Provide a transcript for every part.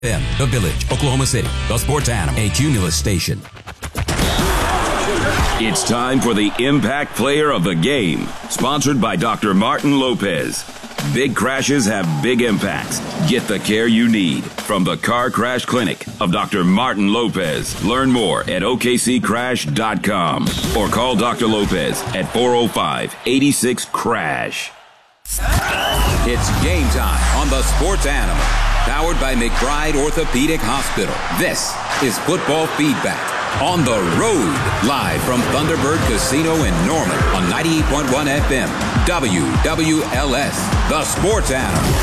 The Village, Oklahoma City, the Sports Animal, a Cumulus station. It's time for the Impact Player of the Game, sponsored by Dr. Martin Lopez. Big crashes have big impacts. Get the care you need from the Car Crash Clinic of Dr. Martin Lopez. Learn more at okccrash.com or call Dr. Lopez at 405-86-CRASH. It's game time on the Sports Animal, powered by McBride Orthopedic Hospital. This is Football Feedback on the road, live from Thunderbird Casino in Norman on 98.1 FM, WWLS, the Sports Animal.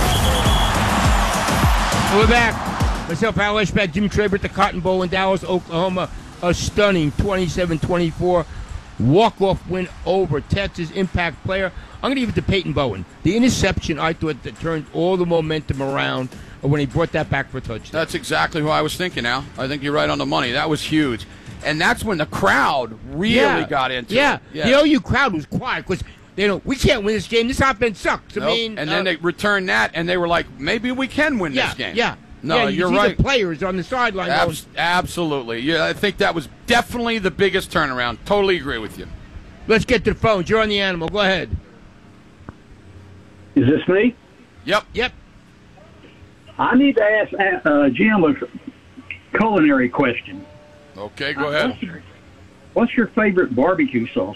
We're back. Myself, Hal Eschbach, Jim Traber at the Cotton Bowl in Dallas, Oklahoma. A stunning 27-24 walk-off win over Texas. Impact player. I'm going to give it to Peyton Bowen. The interception, I thought, that turned all the momentum around when he brought that back for a touchdown. That's exactly who I was thinking, Al. I think you're right on the money. That was huge. And that's when the crowd really got into it. The OU crowd was quiet because we can't win this game. This offense sucks. Nope. And then they returned that, and they were like, maybe we can win this game. No, you're right. The players on the sideline. Absolutely. Yeah, I think that was definitely the biggest turnaround. Totally agree with you. Let's get to the phones. You're on the Animal. Go ahead. Is this me? Yep. I need to ask Jim a culinary question. Okay, go ahead. What's your favorite barbecue sauce?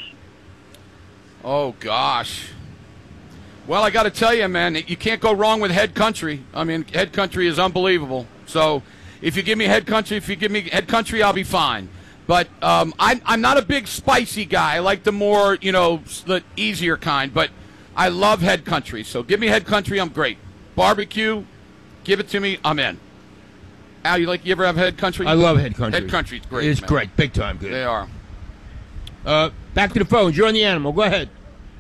Oh, gosh. Well, I got to tell you, man, you can't go wrong with Head Country. I mean, Head Country is unbelievable. So if you give me Head Country, I'll be fine. But I'm not a big spicy guy. I like the more, the easier kind. But I love Head Country. So give me Head Country, I'm great. Barbecue, give it to me, I'm in. Al, you ever have Head Country? I love Head Country. Head Country's great. It's man. great, big time good. They are. Back to the phones. You're on the Animal. Go ahead.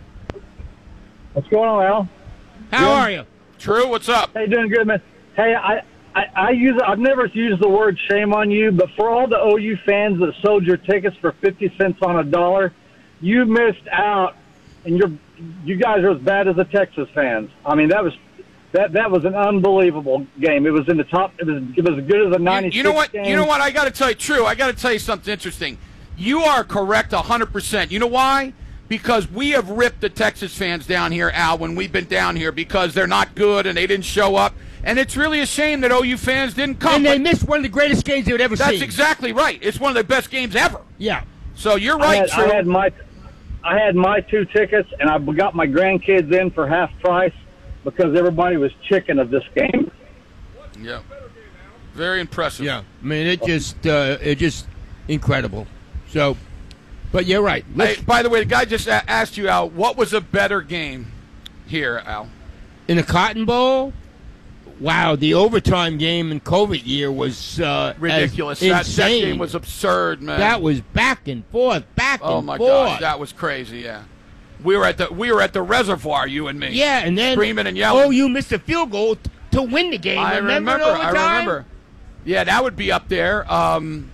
What's going on, Al? How are you? True. What's up? Hey, doing good, man. Hey, I've never used the word shame on you, but for all the OU fans that sold your tickets for 50 cents on a dollar, you missed out, and you guys are as bad as the Texas fans. I mean, that was an unbelievable game. It was in the top. It was as good as a 96. You know what? Game. You know what? I got to tell you, True. I got to tell you something interesting. You are correct 100%. You know why? Because we have ripped the Texas fans down here, Al, when we've been down here because they're not good and they didn't show up. And it's really a shame that OU fans didn't come. And they missed one of the greatest games they would ever seen. That's exactly right. It's one of the best games ever. Yeah. So you're right, True. I had my 2 tickets, and I got my grandkids in for half price because everybody was chicken of this game. Yeah. Very impressive. Yeah. I mean, it just incredible. So, but you're right. Hey, by the way, the guy just asked you, Al, what was a better game here, Al? In the Cotton Bowl? Wow, the overtime game in COVID year was ridiculous. Insane. That game was absurd, man. That was back and forth. Oh my gosh, that was crazy. Yeah, we were at the reservoir, you and me. Yeah, and then screaming and yelling. Oh, you missed a field goal to win the game. I remember. Yeah, that would be up there. Well,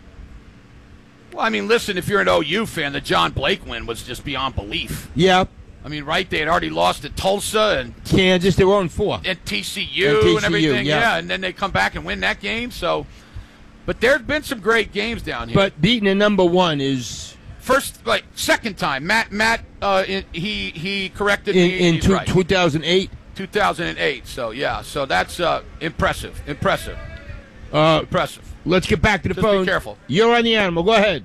I mean, listen, if you're an OU fan, the John Blake win was just beyond belief. Yeah. I mean, right, they had already lost at Tulsa and Kansas. They were on 4. And TCU and everything. Yeah, and then they come back and win that game. So, but there's been some great games down here. But beating the number 1 is second time. Matt, he corrected me in 2008. 2008. So yeah, so that's impressive. Impressive. Let's get back to the phone. Be careful. You're on the Animal. Go ahead.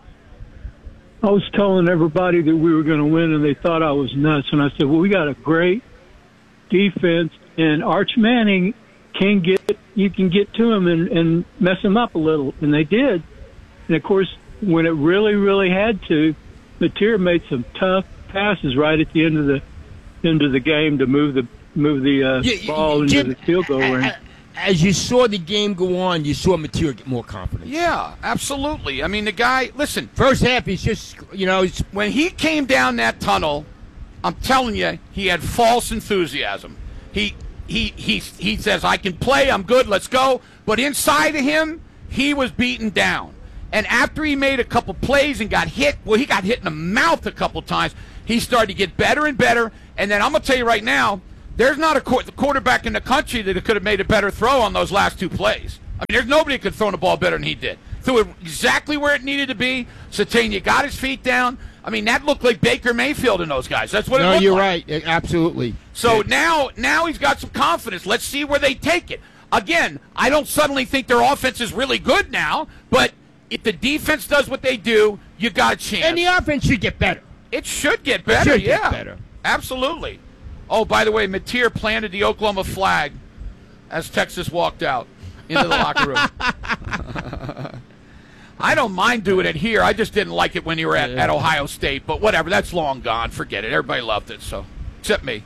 I was telling everybody that we were going to win, and they thought I was nuts. And I said, well, we got a great defense, and Arch Manning you can get to him and mess him up a little. And they did. And, of course, when it really, really had to, Mateer made some tough passes right at the end of the game to move the ball into the field goal range. As you saw the game go on, you saw Mateer get more confidence. Yeah, absolutely. I mean, the guy, listen. First half, he's just, when he came down that tunnel, I'm telling you, he had false enthusiasm. He says, I can play, I'm good, let's go. But inside of him, he was beaten down. And after he made a couple plays and got hit, he got hit in the mouth a couple times, he started to get better and better. And then I'm going to tell you right now, there's not a quarterback in the country that could have made a better throw on those last 2 plays. I mean, there's nobody who could throw the ball better than he did. Threw it exactly where it needed to be. Satania got his feet down. I mean, that looked like Baker Mayfield and those guys. That's what it looked like. No, you're right. Absolutely. So now he's got some confidence. Let's see where they take it. Again, I don't suddenly think their offense is really good now, but if the defense does what they do, you got a chance. And the offense should get better. It should get better, It should get better. Absolutely. Oh, by the way, Mateer planted the Oklahoma flag as Texas walked out into the locker room. I don't mind doing it here. I just didn't like it when you were at Ohio State, but whatever. That's long gone. Forget it. Everybody loved it, so except me.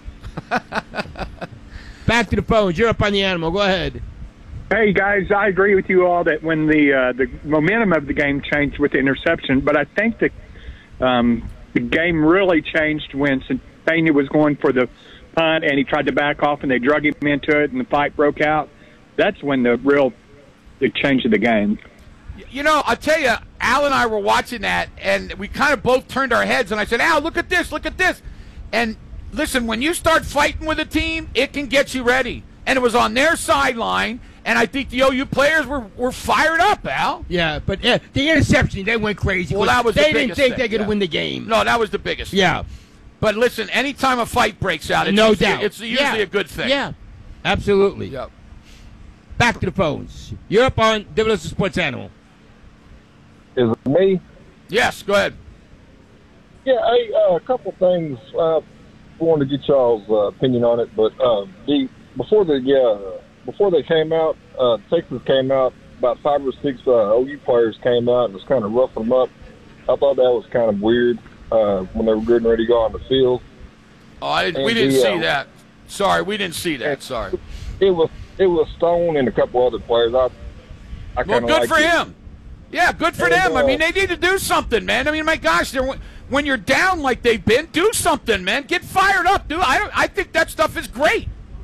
Back to the phones. You're up on the animal. Go ahead. Hey, guys, I agree with you all that when the momentum of the game changed with the interception, but I think the game really changed when Santana was going for the punt and he tried to back off and they drug him into it and the fight broke out. That's when the change of the game. You know, I'll tell you, Al and I were watching that, and we kind of both turned our heads, and I said, Al, look at this, look at this. And listen, when you start fighting with a team, it can get you ready. And it was on their sideline, and I think the OU players were fired up, Al. Yeah, but the interception, they went crazy. Well, that was they the didn't biggest think thing, they could win the game. No, that was the biggest Yeah. thing. But listen, anytime a fight breaks out, No doubt. It's usually a good thing. Yeah, absolutely. Yep. Back to the phones. You're up on WLS Sports Animal. Is it me? Yes, go ahead. Yeah, a couple things. I wanted to get y'all's opinion on it, but before they came out, Texas came out. About 5 or 6 OU players came out and was kind of roughing them up. I thought that was kind of weird when they were getting ready to go on the field. Oh, we didn't see that. Sorry, we didn't see that. Sorry. It was Stone and a couple other players. I Well, good for it. him. Yeah, good for them. I mean, they need to do something, man. I mean, my gosh, when you're down like they've been, do something, man. Get fired up, dude. I think that stuff is great.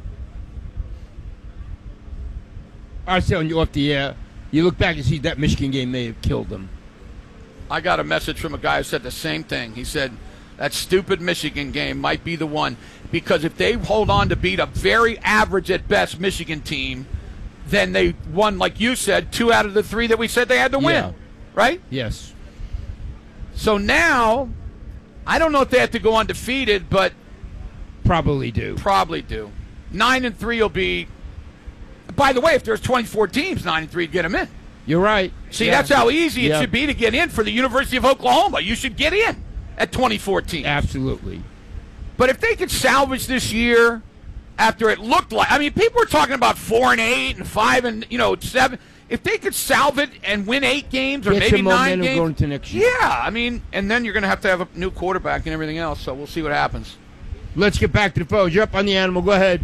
Arcel, you off the air. You look back and see that Michigan game may have killed them. I got a message from a guy who said the same thing. He said that stupid Michigan game might be the one because if they hold on to beat a very average at best Michigan team, then they won, like you said, 2 out of the 3 that we said they had to win, Yeah. right? Yes. So now, I don't know if they have to go undefeated, but Probably do. 9-3 will be. By the way, if there's 24 teams, 9-3 get them in. You're right. See, Yeah. that's how easy it Yeah. should be to get in for the University of Oklahoma. You should get in at 24 teams. Absolutely. But if they could salvage this year after it looked like, I mean, people were talking about 4-8 and 5-7. If they could salve it and win 8 games or Get maybe some 9 momentum games, going to next year. yeah, I mean, and then you're going to have a new quarterback and everything else. So we'll see what happens. Let's get back to the phones. You're up on the animal. Go ahead.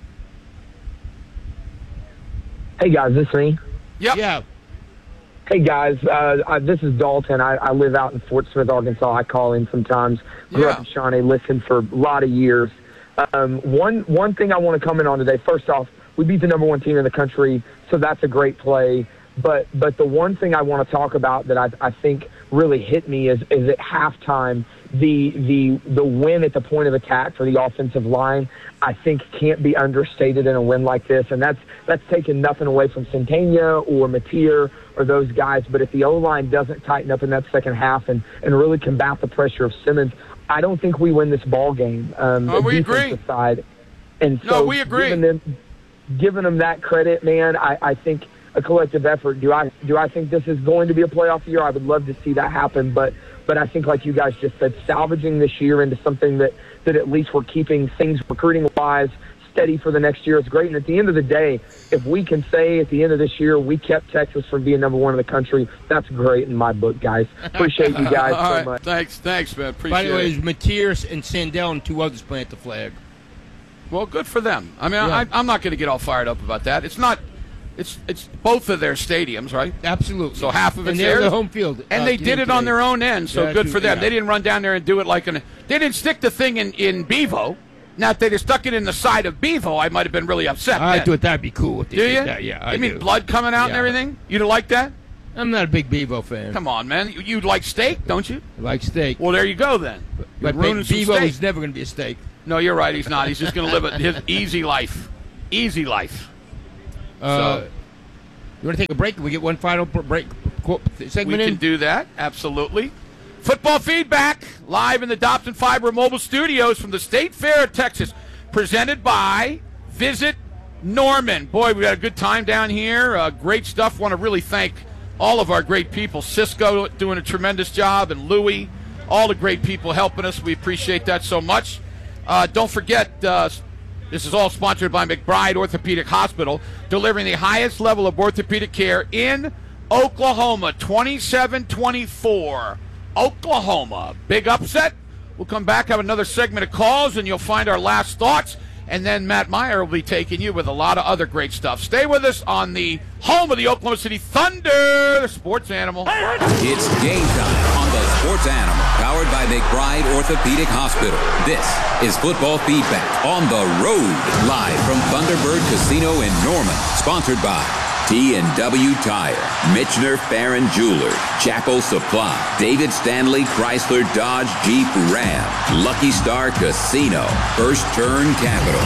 Hey, guys, this me? Yep. Yeah. Hey, guys, this is Dalton. I live out in Fort Smith, Arkansas. I call in sometimes. Grew up in Shawnee, listened for a lot of years. One thing I want to comment on today, first off, we beat the number 1 team in the country, so that's a great play. But the one thing I want to talk about that I think really hit me is at halftime, the win at the point of attack for the offensive line, I think can't be understated in a win like this. And that's taking nothing away from Santana or Mateer or those guys. But if the O-line doesn't tighten up in that second half and really combat the pressure of Simmons, I don't think we win this ball game. We agree. Side. And so we agree. Giving them that credit, man, I think a collective effort. Do I think this is going to be a playoff year? I would love to see that happen, but I think, like you guys just said, salvaging this year into something that at least we're keeping things recruiting-wise steady for the next year is great. And at the end of the day, if we can say at the end of this year we kept Texas from being number 1 in the country, that's great in my book, guys. Appreciate you guys so much. Thanks, man. Appreciate By the way, it. it was Mateer and Sandell and 2 others plant the flag. Well, good for them. I mean, I'm not going to get all fired up about that. It's not. It's both of their stadiums, right? Absolutely. So half of it's and they're theirs. the home field. And they did it on their own end, so good for them. Yeah. They didn't run down there and do it like they didn't stick the thing in Bevo. Now, if they'd have stuck it in the side of Bevo, I might have been really upset. I thought that'd be cool if they Do did you? that. Yeah, You mean blood coming out and everything? You'd have liked that? I'm not a big Bevo fan. Come on, man. You like steak, don't you? I like steak. Well, there you go then. But You're ruining some Bevo steak. is never going to be a steak. No, you're right. He's not. He's just going to live his easy life. Easy life. You want to take a break? We get one final break segment We in? can do that, absolutely. Football feedback, live in the Dobson Fiber Mobile Studios from the State Fair of Texas, presented by Visit Norman. Boy, we got a good time down here. Great stuff. Want to really thank all of our great people. Cisco doing a tremendous job, and Louie, all the great people helping us. We appreciate that so much. Don't forget, this is all sponsored by McBride Orthopedic Hospital, delivering the highest level of orthopedic care in Oklahoma, 27-24. Oklahoma. Big upset. We'll come back, have another segment of calls, and you'll find our last thoughts. And then Matt Meyer will be taking you with a lot of other great stuff. Stay with us on the home of the Oklahoma City Thunder, the Sports Animal. It's game time on the Sports Animal, powered by McBride Orthopedic Hospital. This is Football Feedback on the road, live from Thunderbird Casino in Norman, sponsored by T&W Tire, Michener Farron Jeweler, Chapel Supply, David Stanley Chrysler Dodge Jeep Ram, Lucky Star Casino, First Turn Capital.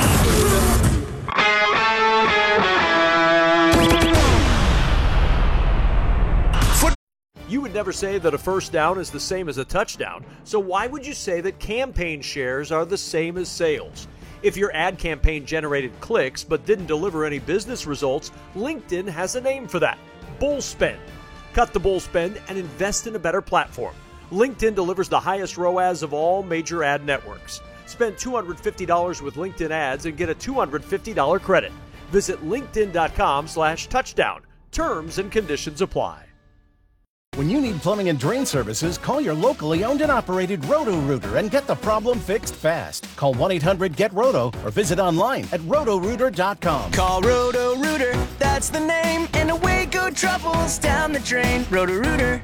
You would never say that a first down is the same as a touchdown, so why would you say that campaign shares are the same as sales? If your ad campaign generated clicks but didn't deliver any business results, LinkedIn has a name for that: bull spend. Cut the bull spend and invest in a better platform. LinkedIn delivers the highest ROAS of all major ad networks. Spend $250 with LinkedIn ads and get a $250 credit. Visit linkedin.com/touchdown. Terms and conditions apply. When you need plumbing and drain services, call your locally owned and operated Roto-Rooter and get the problem fixed fast. Call 1-800-GET-ROTO or visit online at rotorooter.com. Call Roto-Rooter, that's the name, and away go troubles down the drain. Roto-Rooter.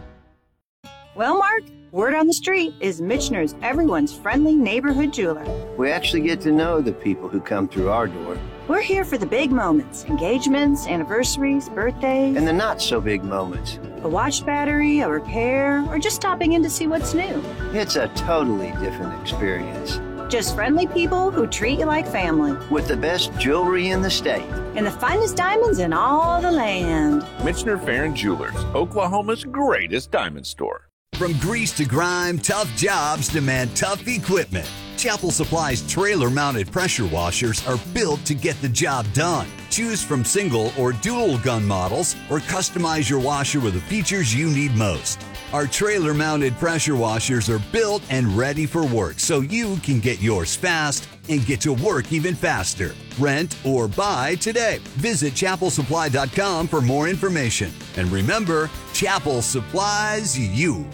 Well, Mark, word on the street is Michener's everyone's friendly neighborhood jeweler. We actually get to know the people who come through our door. We're here for the big moments, engagements, anniversaries, birthdays. And the not-so-big moments. A watch battery, a repair, or just stopping in to see what's new. It's a totally different experience. Just friendly people who treat you like family. With the best jewelry in the state. And the finest diamonds in all the land. Michener Farron Jewelers, Oklahoma's greatest diamond store. From grease to grime, tough jobs demand tough equipment. Chapel Supply's trailer-mounted pressure washers are built to get the job done. Choose from single or dual gun models or customize your washer with the features you need most. Our trailer-mounted pressure washers are built and ready for work so you can get yours fast and get to work even faster. Rent or buy today. Visit chapelsupply.com for more information. And remember, Chapel supplies you.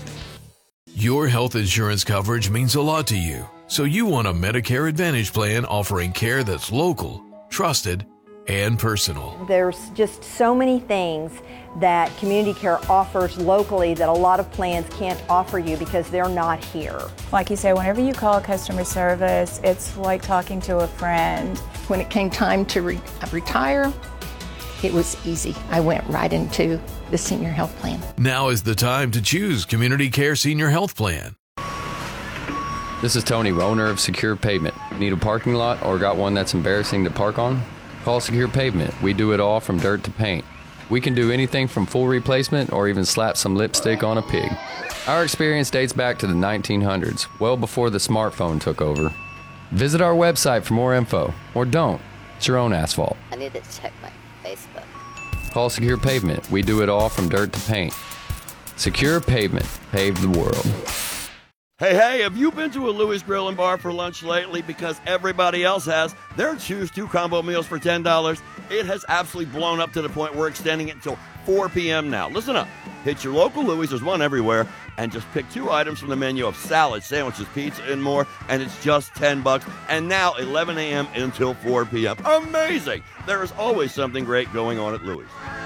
Your health insurance coverage means a lot to you, so you want a Medicare Advantage plan offering care that's local, trusted, and personal. There's just so many things that Community Care offers locally that a lot of plans can't offer you because they're not here. Like you say, whenever you call customer service, it's like talking to a friend. When it came time to retire, it was easy. I went right into the senior health plan. Now is the time to choose Community Care Senior Health Plan. This is Tony, owner of Secure Pavement. Need a parking lot or got one that's embarrassing to park on? Call Secure Pavement. We do it all from dirt to paint. We can do anything from full replacement or even slap some lipstick on a pig. Our experience dates back to the 1900s, well before the smartphone took over. Visit our website for more info, or don't. It's your own asphalt. I need to check my Facebook. Call Secure Pavement. We do it all from dirt to paint. Secure Pavement. Pave the world. Hey, have you been to a Louis Grill and Bar for lunch lately? Because everybody else has. Their Choose 2 combo meals for $10. It has absolutely blown up to the point we're extending it until 4 p.m. now. Listen up. Hit your local Louis, there's one everywhere, and just pick 2 items from the menu of salad, sandwiches, pizza, and more, and it's just $10. And now 11 a.m. until 4 p.m. Amazing! There is always something great going on at Louis.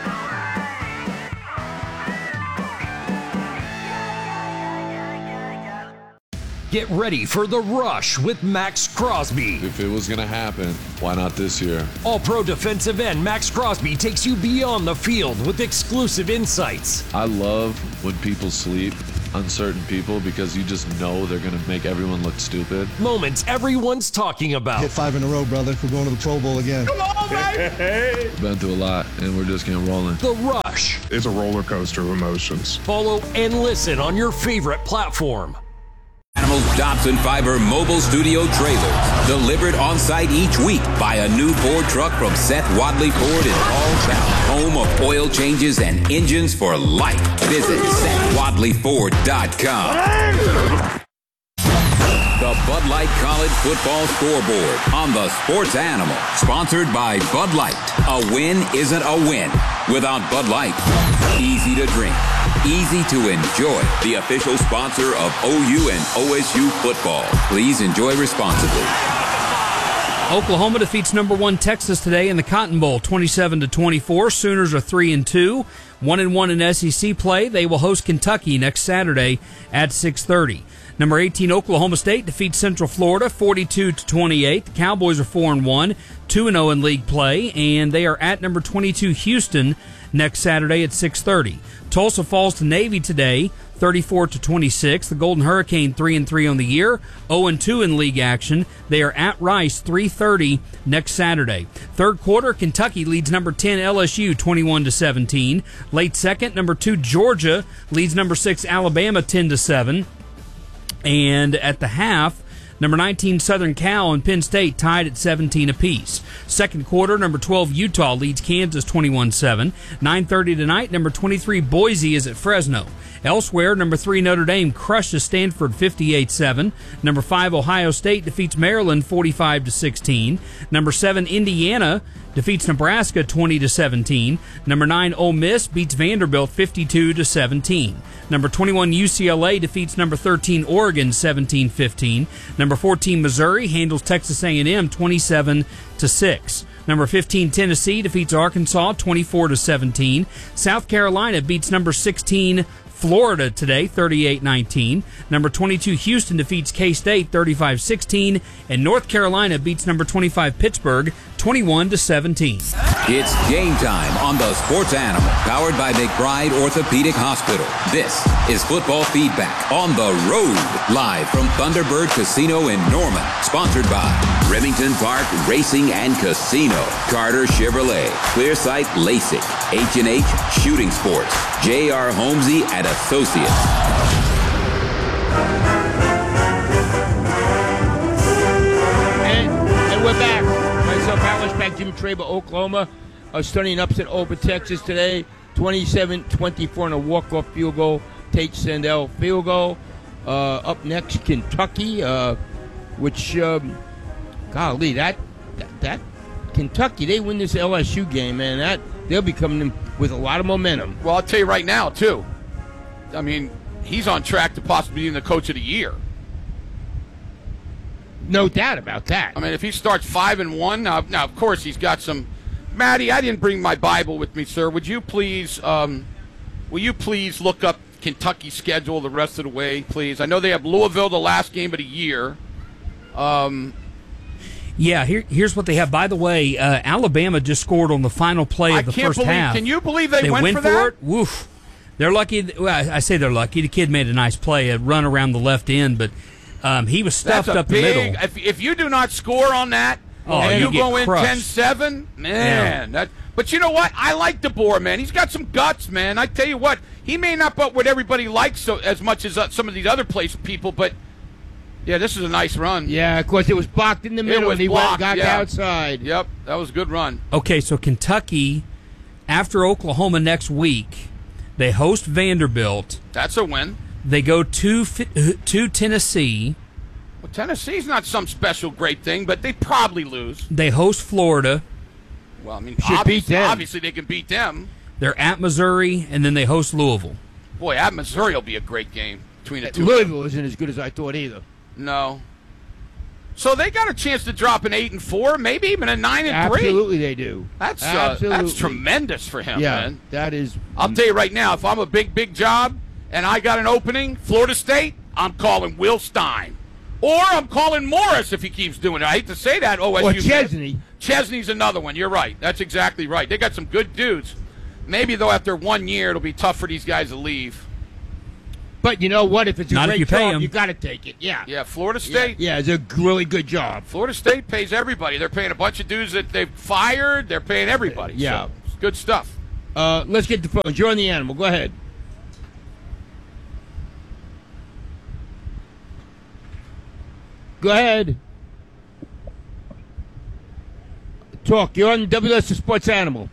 Get ready for the rush with Max Crosby. If it was going to happen, why not this year? All-Pro defensive end Max Crosby takes you beyond the field with exclusive insights. I love when people sleep uncertain people because you just know they're going to make everyone look stupid. Moments everyone's talking about. Hit 5 in a row, brother. We're going to the Pro Bowl again. Come on, baby! Been through a lot, and we're just getting rolling. The Rush. It's a roller coaster of emotions. Follow and listen on your favorite platform. Animals Dobson Fiber mobile studio trailers, delivered on site each week by a new Ford truck from Seth Wadley Ford in Halltown, home of oil changes and engines for life. Visit SethWadleyFord.com. The Bud Light College Football Scoreboard on the Sports Animal, sponsored by Bud Light. A win isn't a win without Bud Light. Easy to drink, easy to enjoy. The official sponsor of OU and OSU football. Please enjoy responsibly. Oklahoma defeats number 1 Texas today in the Cotton Bowl, 27-24. Sooners are 3-2, 1-1 in SEC play. They will host Kentucky next Saturday at 6:30. Number 18 Oklahoma State defeats Central Florida 42-28. The Cowboys are 4-1, 2-0 in league play, and they are at number 22 Houston next Saturday at 6:30. Tulsa falls to Navy today, 34-26. The Golden Hurricane 3-3 on the year, 0-2 in league action. They are at Rice 3:30 next Saturday. Third quarter, Kentucky leads number 10 LSU 21-17. Late second, number 2 Georgia leads number 6 Alabama 10-7. And at the half, number 19 Southern Cal and Penn State tied at 17 apiece. Second quarter, number 12 Utah leads Kansas 21-7. 9:30 tonight, number 23 Boise is at Fresno. Elsewhere, number 3 Notre Dame crushes Stanford 58-7. Number 5 Ohio State defeats Maryland 45-16. Number 7 Indiana defeats Nebraska 20-17. Number 9 Ole Miss beats Vanderbilt 52-17. Number 21 UCLA defeats number 13 Oregon 17-15. Number 14 Missouri handles Texas A&M 27-6. Number 15 Tennessee defeats Arkansas 24-17. South Carolina beats number 16 Florida today, 38-19. Number 22 Houston defeats K-State 35-16, and North Carolina beats number 25 Pittsburgh 21-17. It's game time on the Sports Animal, powered by McBride Orthopedic Hospital. This is Football Feedback on the road, live from Thunderbird Casino in Norman, sponsored by Remington Park Racing and Casino, Carter Chevrolet, Clearsight LASIK, H&H Shooting Sports, J.R. Holmesy and Associates. And we're back. Myself, Alex back, Jim Traber, Oklahoma. A stunning upset over Texas today, 27-24 on a walk-off field goal. Tate Sandell field goal. Up next, Kentucky, which, golly, that Kentucky, they win this LSU game, man. They'll be coming in with a lot of momentum. Well, I'll tell you right now, too. I mean, he's on track to possibly being the coach of the year. No doubt about that. I mean, if he starts 5-1, now of course he's got some. Maddie, I didn't bring my Bible with me, sir. Will you please look up Kentucky's schedule the rest of the way, please? I know they have Louisville the last game of the year. Yeah, here's what they have. By the way, Alabama just scored on the final play of the first half. Can you believe they went for that? It? Woof. They're lucky. Well, I say they're lucky. The kid made a nice play, a run around the left end, but he was stuffed up the middle. If you do not score on that, and you go in 10-7, man. Yeah. But you know what? I like DeBoer, man. He's got some guts, man. I tell you what, he may not put what everybody likes as much as some of these other people, but yeah, this is a nice run. Yeah, of course, it was blocked in the middle, and he got outside. Yep, that was a good run. Okay, so Kentucky, after Oklahoma next week, they host Vanderbilt. That's a win. They go to Tennessee. Well, Tennessee's not some special great thing, but they probably lose. They host Florida. Well, I mean, obviously they can beat them. They're at Missouri, and then they host Louisville. Boy, at Missouri will be a great game between the two. Louisville isn't as good as I thought either. No. So they got a chance to drop an 8-4, maybe even a 9-3. Absolutely, they do. That's tremendous for him, man. That is. I'll tell you right now, if I'm a big job and I got an opening, Florida State, I'm calling Will Stein, or I'm calling Morris if he keeps doing it. I hate to say that. OSU. Or Chesney. Chesney's another one. You're right. That's exactly right. They got some good dudes. Maybe though, after 1 year, it'll be tough for these guys to leave. But you know what? If it's a Not if great you pay job, 'em. you got to take it. Yeah. Yeah, Florida State. Yeah, it's a really good job. Florida State pays everybody. They're paying a bunch of dudes that they've fired. They're paying everybody. Yeah. So, it's good stuff. Let's get the phones. You're on the Animal. Go ahead. Go ahead. Talk. You're on WS Sports Animal.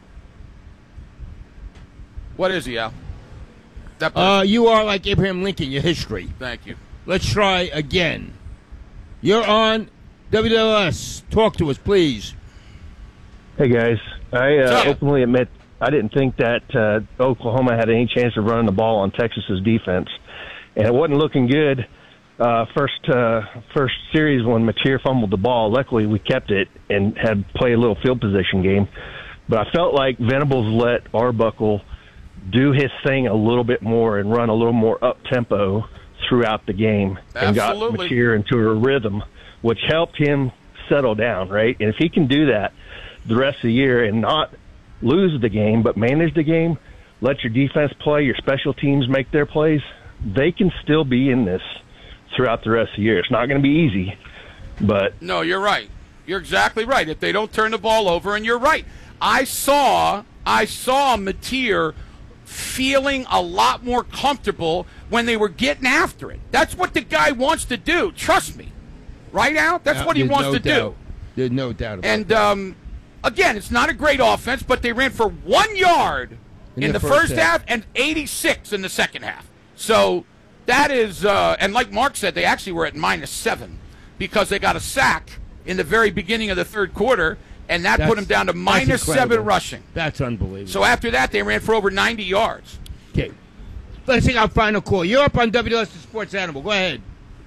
What is he, Al? That person. You are like Abraham Lincoln, your history. Thank you. Let's try again. You're on WS. Talk to us, please. Hey, guys. I openly admit I didn't think that Oklahoma had any chance of running the ball on Texas's defense. And it wasn't looking good first series when Mateer fumbled the ball. Luckily, we kept it and had played a little field position game. But I felt like Venables let Arbuckle do his thing a little bit more and run a little more up-tempo throughout the game. And got Mateer into a rhythm, which helped him settle down, right? And if he can do that the rest of the year and not lose the game but manage the game, let your defense play, your special teams make their plays, they can still be in this throughout the rest of the year. It's not going to be easy, but... No, you're right. You're exactly right. If they don't turn the ball over, and you're right. I saw Mateer feeling a lot more comfortable when they were getting after it. That's what the guy wants to do. Trust me. Right, Al? That's what he wants to do. There's no doubt about it. And, again, it's not a great offense, but they ran for 1 yard in the first half and 86 in the second half. So that is, and like Mark said, they actually were at -7 because they got a sack in the very beginning of the third quarter, and that put them down to -7 rushing. That's unbelievable. So after that, they ran for over 90 yards. Okay. Let's take our final call. You're up on WS Sports Animal. Go ahead.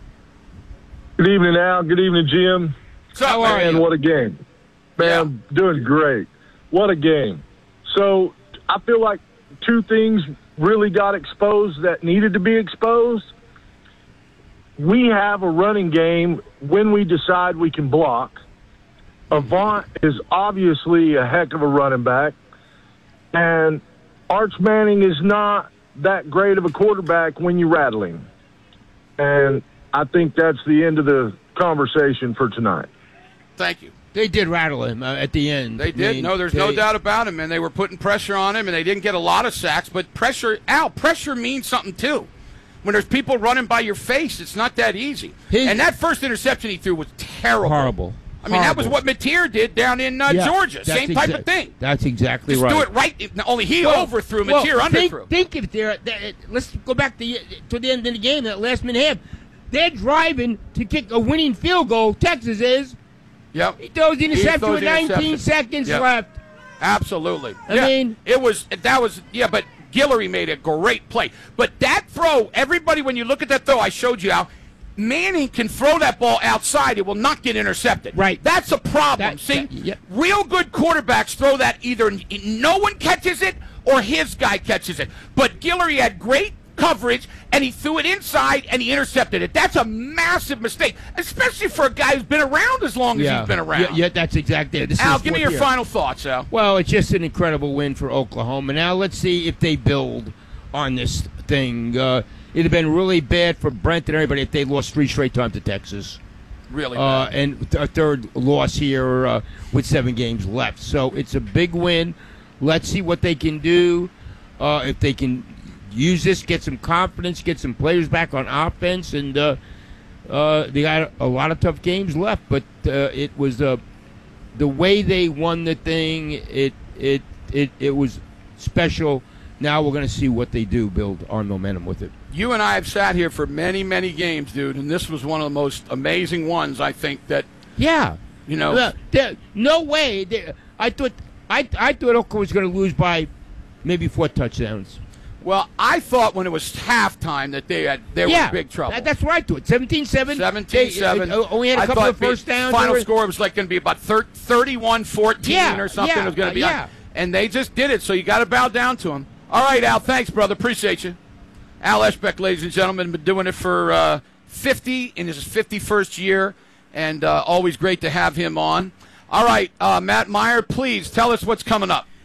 Good evening, Al. Good evening, Jim. How are Man, you? what a game. Man, doing great. What a game. So I feel like two things really got exposed that needed to be exposed. We have a running game when we decide we can block. Avant is obviously a heck of a running back. And Arch Manning is not that great of a quarterback when you rattle him. And I think that's the end of the conversation for tonight. Thank you. They did rattle him at the end. They did. There's no doubt about him. And they were putting pressure on him, and they didn't get a lot of sacks. But pressure means something, too. When there's people running by your face, it's not that easy. And that first interception he threw was terrible. Horrible. I mean, that was what Mateer did down in Georgia. Same type of thing. That's exactly Just right. do it right. Only he overthrew, Mateer underthrew. Think if they're... Let's go back to the end of the game, that last minute half. They're driving to kick a winning field goal. Texas is. Yep. He throws the interception with 19 seconds left. Absolutely. I mean... But Guillory made a great play. But that throw, everybody, when you look at that throw, I showed you how Manning can throw that ball outside. It will not get intercepted. Right. That's a problem. Real good quarterbacks throw that either no one catches it or his guy catches it. But Guillory had great coverage, and he threw it inside, and he intercepted it. That's a massive mistake, especially for a guy who's been around as long as he's been around. Yeah, that's exactly it. Al, give me your final thoughts, Al. Well, it's just an incredible win for Oklahoma. Now let's see if they build on this thing. It'd have been really bad for Brent and everybody if they lost 3 straight times to Texas. Really bad. And a third loss here with 7 games left. So it's a big win. Let's see what they can do. If they can use this, get some confidence, get some players back on offense, and they got a lot of tough games left. But it was the way they won the thing. It was special. Now we're going to see what they do, build on momentum with it. You and I have sat here for many, many games, dude, and this was one of the most amazing ones. I think that. Yeah. You know. No way. I thought Oklahoma was going to lose by maybe 4 touchdowns. Well, I thought when it was halftime that they were in big trouble. That's right to it. 17-7. 17-7. Only had a couple of first downs. Final score was like going to be about 31-14 or something. It was going to be and they just did it, so you got to bow down to them. All right, Al, thanks, brother. Appreciate you. Al Eschbeck, ladies and gentlemen, been doing it for 50 in his 51st year, and always great to have him on. All right, Matt Meyer, please tell us what's coming up.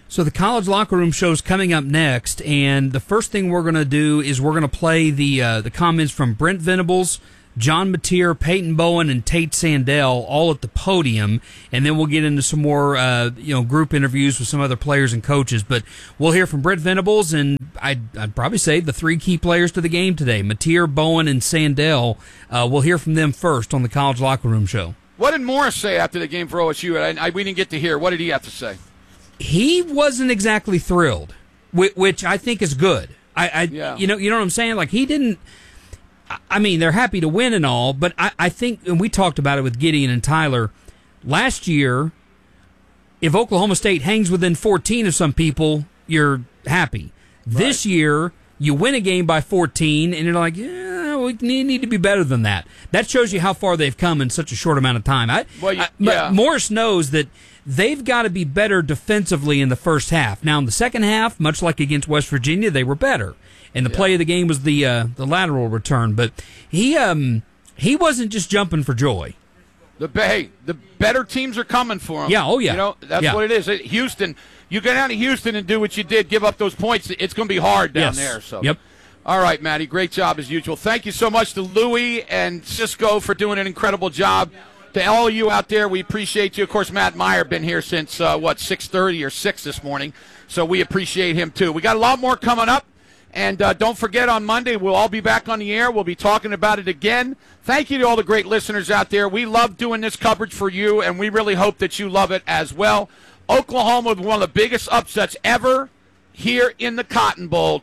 So the College Locker Room show's coming up next, and the first thing we're going to do is we're going to play the comments from Brent Venables, John Mateer, Peyton Bowen, and Tate Sandell all at the podium, and then we'll get into some more group interviews with some other players and coaches. But we'll hear from Brent Venables, and I'd probably say the three key players to the game today, Mateer, Bowen, and Sandell. We'll hear from them first on the College Locker Room show. What did Morris say after the game for OSU? We didn't get to hear. What did he have to say? He wasn't exactly thrilled, which I think is good. Yeah. You know what I'm saying? Like, he didn't. I mean, they're happy to win and all, but I think, and we talked about it with Gideon and Tyler last year. If Oklahoma State hangs within 14 of some people, you're happy. Right. This year, you win a game by 14, and you're like, yeah, we need to be better than that. That shows you how far they've come in such a short amount of time. But Morris knows that they've got to be better defensively in the first half. Now, in the second half, much like against West Virginia, they were better. And the play of the game was the lateral return. But he wasn't just jumping for joy. The better teams are coming for him. Yeah, oh yeah. You know, that's what it is. Houston, you go down to Houston and do what you did, give up those points. It's going to be hard down there. So. Yep. All right, Matty, great job as usual. Thank you so much to Louie and Cisco for doing an incredible job. To all of you out there, we appreciate you. Of course, Matt Meyer been here since, 6:30 or 6 this morning, so we appreciate him too. We got a lot more coming up, and don't forget on Monday we'll all be back on the air. We'll be talking about it again. Thank you to all the great listeners out there. We love doing this coverage for you, and we really hope that you love it as well. Oklahoma with one of the biggest upsets ever here in the Cotton Bowl,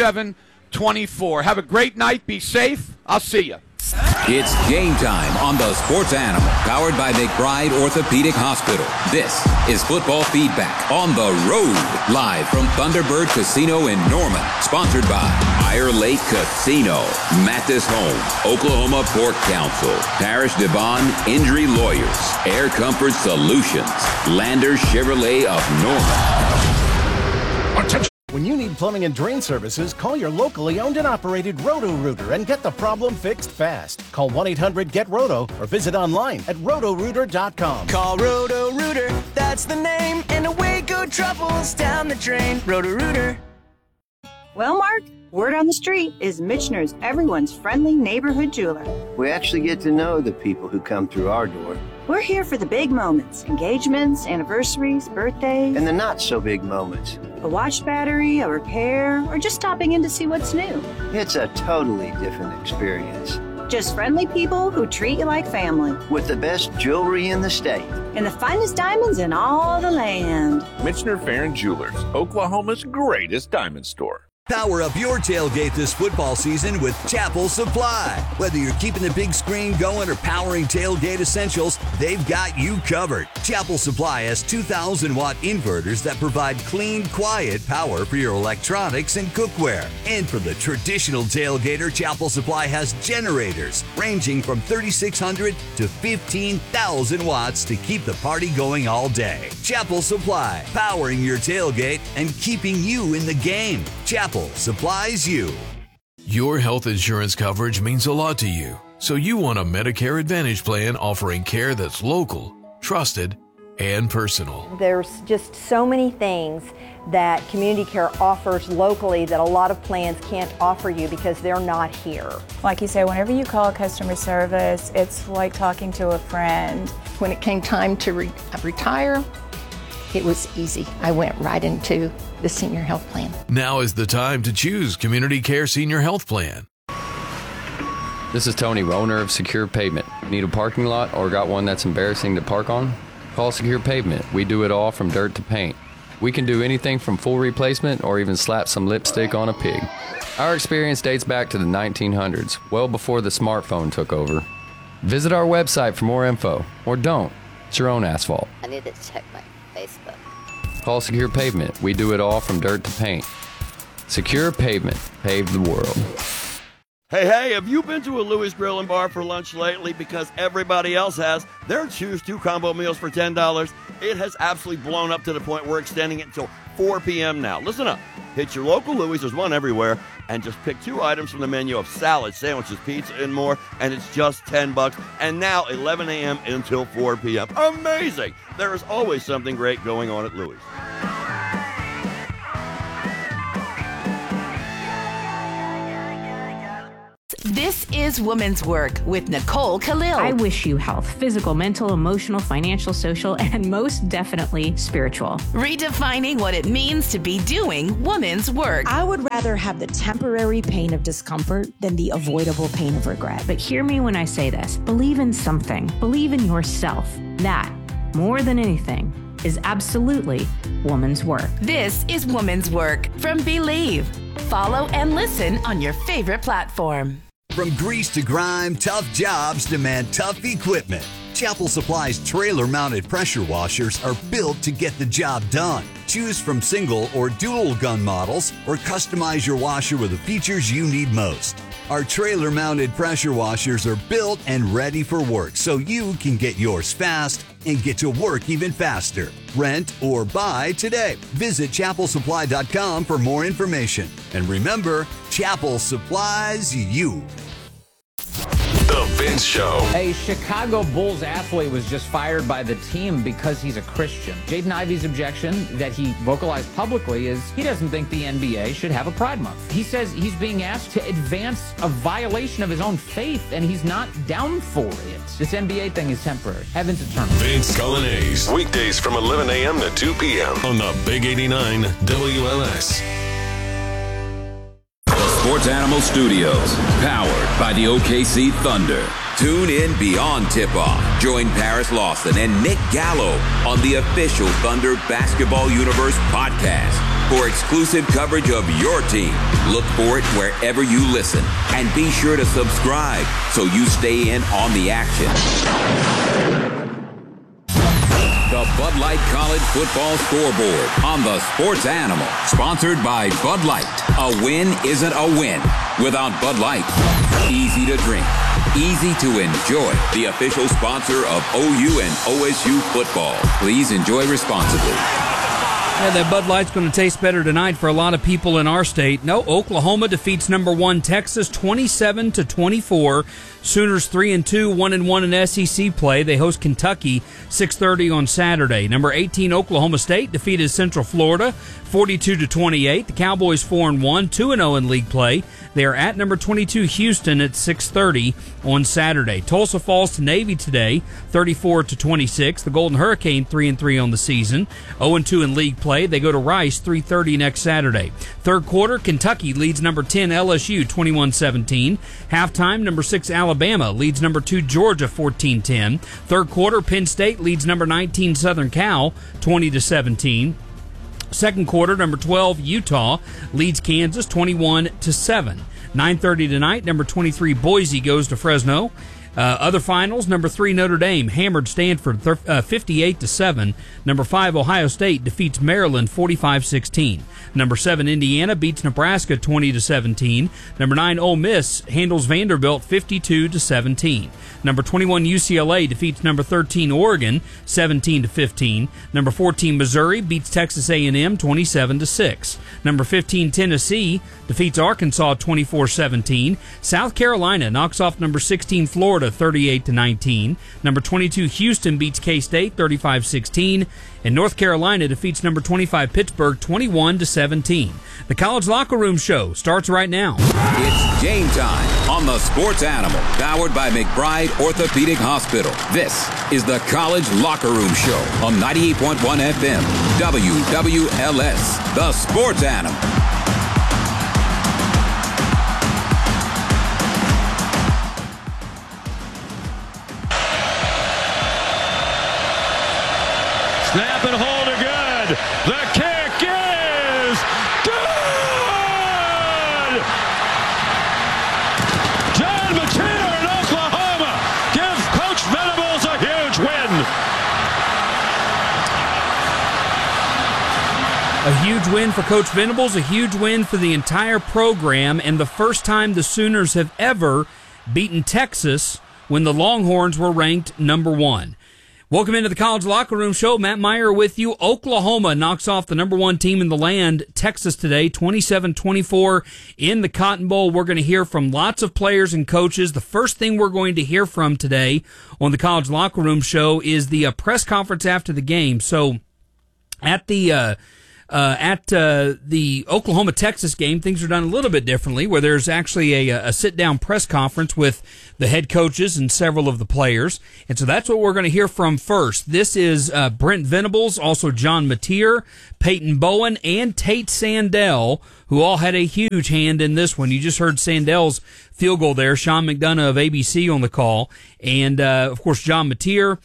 27-24. Have a great night. Be safe. I'll see you. It's game time on the Sports Animal, powered by McBride Orthopedic Hospital. This is Football Feedback on the road, live from Thunderbird Casino in Norman, sponsored by Fire Lake Casino, Mathis Home, Oklahoma Pork Council, Parish Devon Injury Lawyers, Air Comfort Solutions, Lander Chevrolet of Norman. Attention. When you need plumbing and drain services, call your locally owned and operated Roto-Rooter and get the problem fixed fast. Call 1-800-GET-ROTO or visit online at rotorooter.com. Call Roto-Rooter, that's the name, and away go troubles down the drain. Roto-Rooter. Well, Mark, word on the street is Michener's everyone's friendly neighborhood jeweler. We actually get to know the people who come through our door. We're here for the big moments, engagements, anniversaries, birthdays. And the not so big moments. A watch battery, a repair, or just stopping in to see what's new. It's a totally different experience. Just friendly people who treat you like family. With the best jewelry in the state. And the finest diamonds in all the land. Michener Farron Jewelers, Oklahoma's greatest diamond store. Power up your tailgate this football season with Chapel Supply. Whether you're keeping the big screen going or powering tailgate essentials, they've got you covered. Chapel Supply has 2,000-watt inverters that provide clean, quiet power for your electronics and cookware. And for the traditional tailgater, Chapel Supply has generators ranging from 3,600 to 15,000 watts to keep the party going all day. Chapel Supply, powering your tailgate and keeping you in the game. Chapel supplies you. Your health insurance coverage means a lot to you, so you want a Medicare Advantage plan offering care that's local, trusted, and personal. There's just so many things that Community Care offers locally that a lot of plans can't offer you because they're not here. Like you say, whenever you call customer service, it's like talking to a friend. When it came time to retire, it was easy. I went right into the senior health plan. Now is the time to choose Community Care Senior Health Plan. This is Tony, owner of Secure Pavement. Need a parking lot or got one that's embarrassing to park on? Call Secure Pavement. We do it all from dirt to paint. We can do anything from full replacement or even slap some lipstick on a pig. Our experience dates back to the 1900s, well before the smartphone took over. Visit our website for more info, or don't. It's your own asphalt. I need to check my Facebook. Call Secure Pavement. We do it all from dirt to paint. Secure Pavement. Pave the world. Hey, have you been to a Louis Grill and Bar for lunch lately? Because everybody else has. Their Choose 2 combo meals for $10. It has absolutely blown up to the point we're extending it until 4 p.m. now. Listen up. Hit your local Louis. There's one everywhere. And just pick 2 items from the menu of salad, sandwiches, pizza, and more. And it's just $10. And now 11 a.m. until 4 p.m. Amazing. There is always something great going on at Louis. This is Women's Work with Nicole Khalil. I wish you health, physical, mental, emotional, financial, social, and most definitely spiritual. Redefining what it means to be doing women's work. I would rather have the temporary pain of discomfort than the avoidable pain of regret. But hear me when I say this. Believe in something. Believe in yourself. That, more than anything, is absolutely woman's work. This is Woman's Work from Believe. Follow and listen on your favorite platform. From grease to grime, tough jobs demand tough equipment. Chapel Supply's trailer-mounted pressure washers are built to get the job done. Choose from single or dual gun models or customize your washer with the features you need most. Our trailer-mounted pressure washers are built and ready for work so you can get yours fast and get to work even faster. Rent or buy today. Visit chapelsupply.com for more information. And remember, Chapel supplies you. The Vince Show. A Chicago Bulls athlete was just fired by the team because he's a Christian. Jaden Ivey's objection that he vocalized publicly is he doesn't think the NBA should have a Pride Month. He says he's being asked to advance a violation of his own faith, and he's not down for it. This NBA thing is temporary. Heaven's eternal. Vince Cullinase. Weekdays from 11 a.m. to 2 p.m. on the Big 89 WLS. Sports Animal Studios, powered by the OKC Thunder. Tune in beyond tip-off. Join Paris Lawson and Nick Gallo on the official Thunder Basketball Universe podcast for exclusive coverage of your team. Look for it wherever you listen, and be sure to subscribe so you stay in on the action. The Bud Light College Football Scoreboard on the Sports Animal. Sponsored by Bud Light. A win isn't a win without Bud Light. Easy to drink, easy to enjoy. The official sponsor of OU and OSU football. Please enjoy responsibly. Yeah, that Bud Light's going to taste better tonight for a lot of people in our state. No, Oklahoma defeats number 1 Texas 27-24. Sooners 3-2, 1-1 in SEC play. They host Kentucky 6:30 on Saturday. Number 18 Oklahoma State defeated Central Florida 42-28. The Cowboys 4-1, 2-0 in league play. They are at number 22 Houston at 6:30 on Saturday. Tulsa falls to Navy today 34-26. The Golden Hurricane 3-3 on the season, 0-2 in league play. They go to Rice 3:30 next Saturday. Third quarter, Kentucky leads number 10 LSU 21-17. Halftime, number 6 Alabama leads number 2 Georgia 14-10. Third quarter, Penn State leads number 19 Southern Cal 20-17. Second quarter, number 12 Utah leads Kansas 21-7. 9:30 tonight, number 23 Boise goes to Fresno. Other finals, number 3 Notre Dame hammered Stanford 58-7. Number 5 Ohio State defeats Maryland 45-16. Number 7 Indiana beats Nebraska 20-17. Number 9 Ole Miss handles Vanderbilt 52-17. Number 21 UCLA defeats number 13 Oregon 17-15. Number 14 Missouri beats Texas A&M 27-6. Number 15 Tennessee defeats Arkansas 24-17. South Carolina knocks off number 16 Florida 38-19. Number 22 Houston beats K-State 35-16. And North Carolina defeats number 25 Pittsburgh 21-17. The College Locker Room Show starts right now. It's game time on the Sports Animal, powered by McBride Orthopedic Hospital. This is the College Locker Room Show on 98.1 FM, WWLS, the Sports Animal. Snap and hold are good. The kick is good! John Machino in Oklahoma gives Coach Venables a huge win. A huge win for Coach Venables, a huge win for the entire program, and the first time the Sooners have ever beaten Texas when the Longhorns were ranked number 1. Welcome into the College Locker Room Show. Matt Meyer with you. Oklahoma knocks off the number 1 team in the land, Texas, today, 27-24 in the Cotton Bowl. We're going to hear from lots of players and coaches. The first thing we're going to hear from today on the College Locker Room Show is the press conference after the game. So at the At the Oklahoma-Texas game, things are done a little bit differently, where there's actually a sit-down press conference with the head coaches and several of the players. And so that's what we're going to hear from first. This is Brent Venables, also John Mateer, Peyton Bowen, and Tate Sandell, who all had a huge hand in this one. You just heard Sandell's field goal there. Sean McDonough of ABC on the call. And, of course, John Mateer,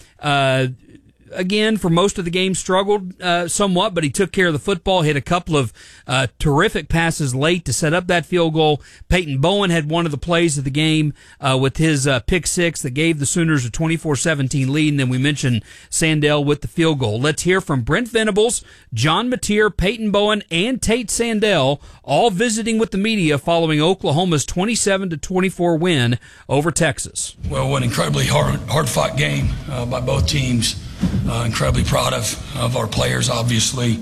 again, for most of the game, struggled somewhat, but he took care of the football, hit a couple of terrific passes late to set up that field goal. Peyton Bowen had one of the plays of the game with his pick six that gave the Sooners a 24-17 lead, and then we mentioned Sandell with the field goal. Let's hear from Brent Venables, John Mateer, Peyton Bowen, and Tate Sandell, all visiting with the media following Oklahoma's 27-24 win over Texas. Well, an incredibly hard-fought game by both teams. Incredibly proud of our players, obviously.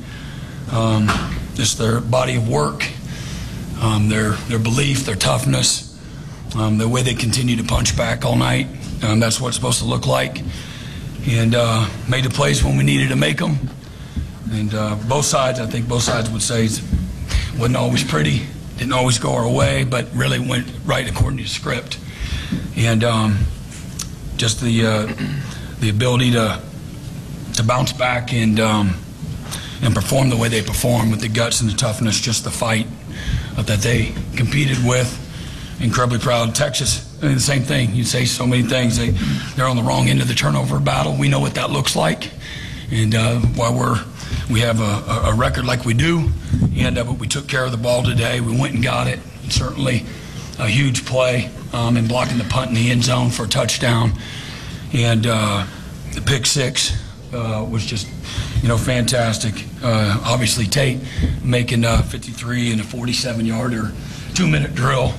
Just their body of work, their belief, their toughness, the way they continue to punch back all night. That's what it's supposed to look like. And made the plays when we needed to make them. And both sides, I think both sides would say, wasn't always pretty, didn't always go our way, but really went right according to the script. And just the ability to bounce back and perform the way they perform, with the guts and the toughness, just the fight that they competed with. Incredibly proud. Texas, I mean, the same thing. You say so many things. They're on the wrong end of the turnover battle. We know what that looks like, and while we have a record like we do, and but we took care of the ball today. We went and got it. Certainly a huge play and blocking the punt in the end zone for a touchdown, and the pick six was just, fantastic. Obviously, Tate making 53 and a 47-yarder 2-minute drill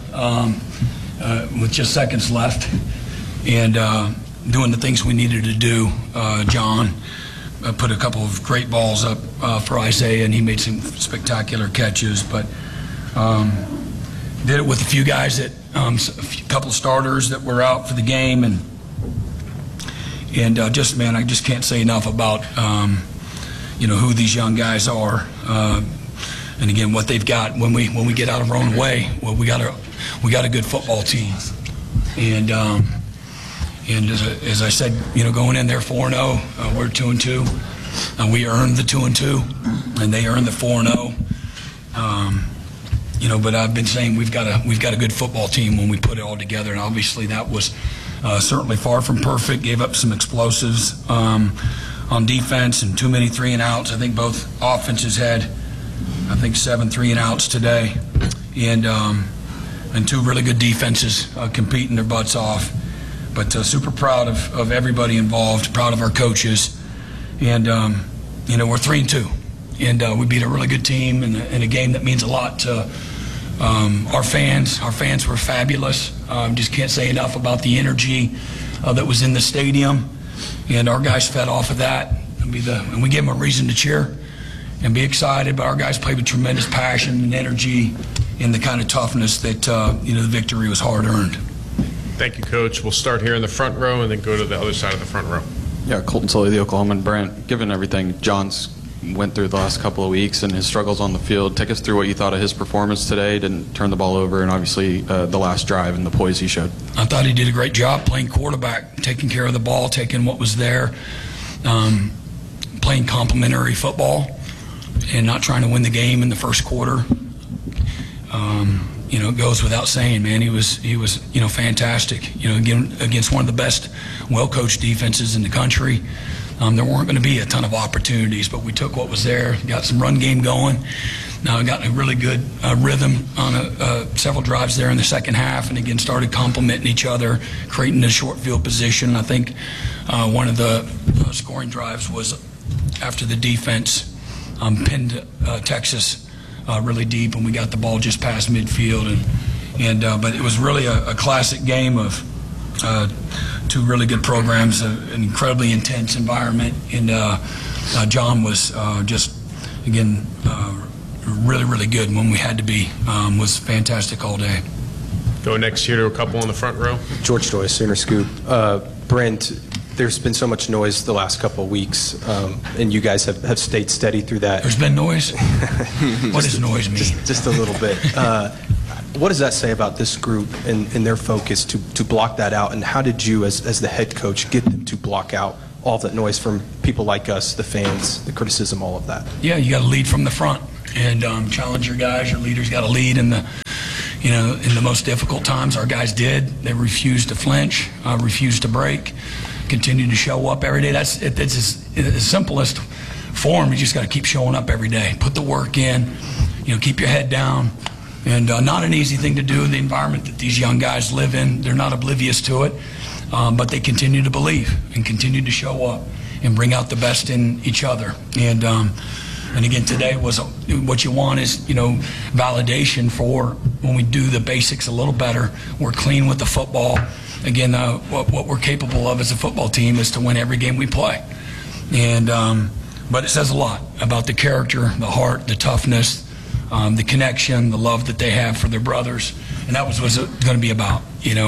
with just seconds left, and doing the things we needed to do. John put a couple of great balls up for Isaiah, and he made some spectacular catches, but did it with a few guys that, a couple of starters that were out for the game, and I just can't say enough about, who these young guys are, and again, what they've got when we get out of our own way. Well, we got a good football team, and as I said, going in there 4-0, we're 2-2, and we earned the 2-2, and they earned the 4-0. But I've been saying we've got a good football team when we put it all together, and obviously that was certainly far from perfect. Gave up some explosives on defense and too many 3-and-outs. I think both offenses had, 7 3-and-outs today, and two really good defenses competing their butts off. But super proud of everybody involved. Proud of our coaches, and we're 3-2, and we beat a really good team in a game that means a lot to our fans. Our fans were fabulous. Just can't say enough about the energy that was in the stadium, and our guys fed off of that, and we gave them a reason to cheer and be excited. But our guys played with tremendous passion and energy and the kind of toughness that the victory was hard earned. Thank you, Coach. We'll start here in the front row and then go to the other side of the front row. Yeah, Colton Sully, the Oklahoman. Brent, given everything John's went through the last couple of weeks and his struggles on the field, take us through what you thought of his performance today. Didn't turn the ball over, and obviously the last drive and the poise he showed. I thought he did a great job playing quarterback, taking care of the ball, taking what was there, playing complimentary football, and not trying to win the game in the first quarter. It goes without saying, man. He was fantastic. Again, against one of the best, well-coached defenses in the country. There weren't going to be a ton of opportunities, but we took what was there, got some run game going. Now we got a really good rhythm on several drives there in the second half, and again started complimenting each other, creating a short field position. I think one of the scoring drives was after the defense pinned Texas really deep, and we got the ball just past midfield, but it was really a classic game of two really good programs, an incredibly intense environment, and John was just again really, really good when we had to be. Was fantastic all day. Go next here to a couple in the front row. George Joyce, Sooner Scoop. Brent, there's been so much noise the last couple of weeks, and you guys have stayed steady through that. There's been noise? What does noise mean? Just a little bit. What does that say about this group and their focus to block that out? And how did you, as the head coach, get them to block out all that noise from people like us, the fans, the criticism, all of that? Yeah, you got to lead from the front and challenge your guys. Your leaders got to lead in the most difficult times. Our guys did. They refused to flinch, refused to break, continued to show up every day. That's the simplest form. You just got to keep showing up every day. Put the work in. Keep your head down. And not an easy thing to do in the environment that these young guys live in. They're not oblivious to it, but they continue to believe and continue to show up and bring out the best in each other. And again, today was what you want is validation for when we do the basics a little better. We're clean with the football. Again, what we're capable of as a football team is to win every game we play. And but it says a lot about the character, the heart, the toughness. The connection, the love that they have for their brothers. And that was what it was going to be about,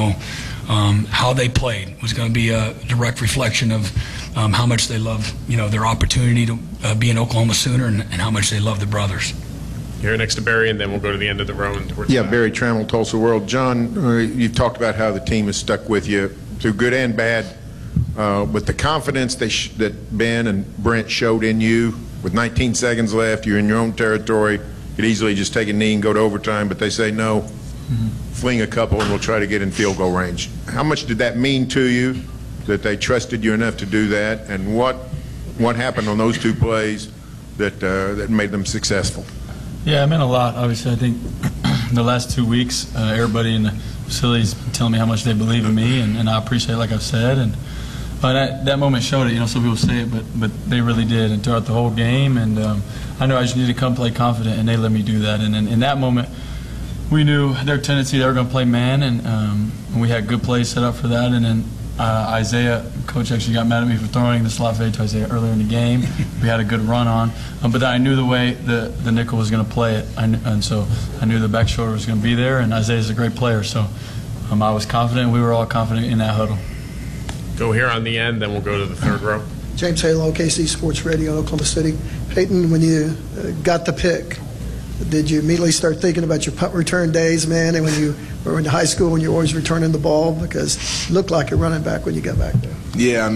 how they played was going to be a direct reflection of how much they love, their opportunity to be an Oklahoma Sooner and how much they love the brothers. Here next to Barry, and then we'll go to the end of the row. Barry Trammell, Tulsa World. John, you've talked about how the team has stuck with you through good and bad. With the confidence that Ben and Brent showed in you, with 19 seconds left, you're in your own territory. You could easily just take a knee and go to overtime, but they say no, fling a couple and we'll try to get in field goal range. How much did that mean to you that they trusted you enough to do that, and what happened on those two plays that made them successful? Yeah, it meant a lot. Obviously, I think the last 2 weeks, everybody in the facility's telling me how much they believe in me, and I appreciate it, like I've said. But that moment showed it. Some people say it, but they really did, and throughout the whole game. And I know I just needed to come play confident, and they let me do that. And in that moment, we knew their tendency, they were going to play man, and we had good plays set up for that. And then Isaiah, coach actually got mad at me for throwing the slot fade to Isaiah earlier in the game. We had a good run on, but I knew the way the nickel was going to play it, and so I knew the back shoulder was going to be there. And Isaiah's a great player, so I was confident. We were all confident in that huddle. Go here on the end, then we'll go to the third row. James Halo, KC Sports Radio, Oklahoma City. Peyton, when you got the pick, did you immediately start thinking about your punt return days, man, and when you were in high school when you were always returning the ball? Because you looked like a running back when you got back there. Yeah,